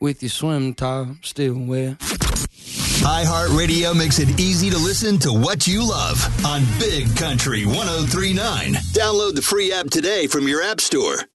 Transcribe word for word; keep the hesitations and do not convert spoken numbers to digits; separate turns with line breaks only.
with your swim top still wet.
iHeartRadio makes it easy to listen to what you love on Big Country one oh three point nine. Download the free app today from your app store.